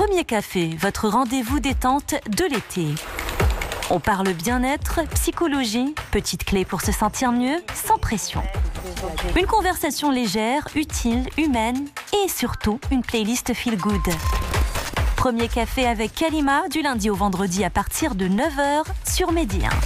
Premier café, votre rendez-vous détente de l'été. On parle bien-être, psychologie, petites clés pour se sentir mieux, sans pression. Une conversation légère, utile, humaine et surtout une playlist feel good. Premier café avec Kalima du lundi au vendredi à partir de 9h sur Medi 1.